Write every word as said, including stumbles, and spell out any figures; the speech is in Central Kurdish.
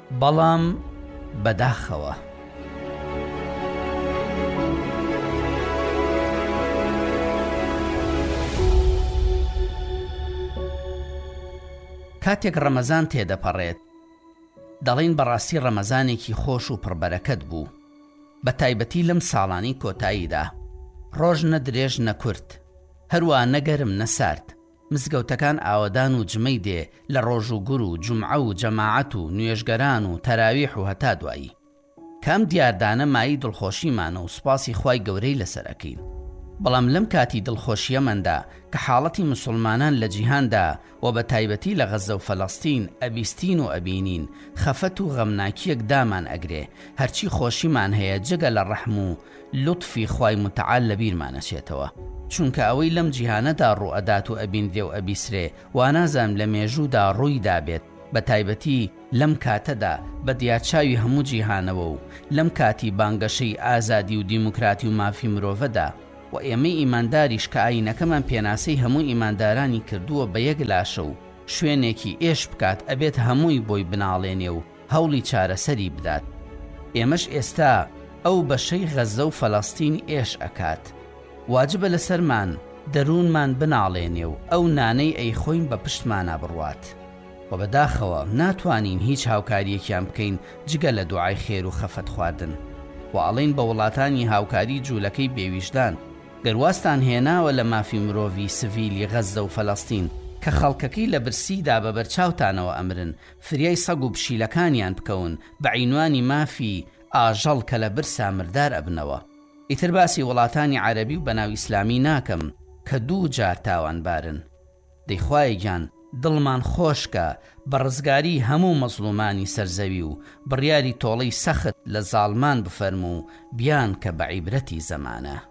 بەڵام بەداخەوە کاتێک ڕەمەزان تێدەپەڕێت دەڵێن بەڕاستی ڕەمەزانێکی خۆش و پڕبەرەکەت بوو، بە تایبەتی لەم ساڵانی کۆتاییدا. ڕۆژ نەدرێژ نەکورت، هەروە نەگەرم نەسارد، مزگەوتەکان ئاوەدان و جمەی دێ لە ڕۆژ و گر و جومعە و جەماعەت و نوێژگەران و تەراویح و هەتا دوایی. کام دیاردانە مایی دڵخۆشیمانە و سوپاسی خوای گەورەی لەسەرەکەین. بەڵام لەم کاتی دڵخۆشیەمەندا کە حاڵەتی مسلمانان لە جیهاندا و بە تایبەتی لە غەزە و فەڵەستین ئەبیستین و ئەبینین، خەفەت و غەمناکیەک دامان ئەگرێ، هەرچی خۆشیمان هەیە جگە لە ڕەحم و لوتفی خوای متعال لە بیرمانەچێتەوە. چونکە ئەوەی لەم جیهانەدا ڕوئەدات و ئەبیندرێ و ئەبیسرێ وانازانم لە مێژوودا ڕووی دابێت، بە تایبەتی لەم کاتەدا بە دیاچاوی هەموو جیهانەوە و لەم کاتی بانگەشەی ئازادی و دیموکراتی و مافی مرۆڤەدا. و ئێمەی ئیمانداریش کە ئاینەکەمان پێناسەی هەموو ئیماندارانی کردووە بە یەک لاشە و شوێنێکی ئێش بکات، ئەبێت هەمووی بۆی بناڵێنێ و هەوڵی چارەسەری بدات. ئێمەش ئێستا ئەو بەشەی غەزە و فەڵەستین ئێش ئەکات. واجبە لەسەرمان دەروونمان بناڵێنێ و ئەو نانەی ئەی خۆین بە پشتمانە بڕوات. و بەداخەوە ناتوانین هیچ هاوکاریەکیان بکەین جگە لە دوعای خێر و خەفەت خواردن. و ئەڵێن بە وڵاتانی هاوکاری جوولەکەی بێویژدان گەرواستان هێناوە لە مافی مرۆڤی سڤیلی غەزە و فەڵەستین کە خەڵکەکەی لە برسیدا بە بەرچاوتانەوە ئەمرن، فریای سەگ و پشیلەکانیان بکەون بە عینوانی مافی ئاژەڵ کە لە برسا مردار ئەبنەوە. ئیتر باسی وڵاتانی عەرەبی و بەناو ئیسلامی ناکەم کە دوو جار تاوانبارن. دەیخوای گیان دڵمان خۆشکە بە ڕزگاری هەموو مەزلومانی سەرزەوی و بڕیاری تۆڵەی سەخت لە زاڵمان بفەرموو بیان کە بە عیبرەتی زەمانە.